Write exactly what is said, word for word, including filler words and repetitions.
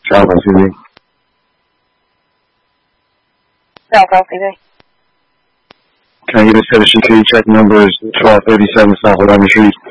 South L C V. South L C V. Can I get a set of security check numbers twelve thirty-seven South eleventh Street?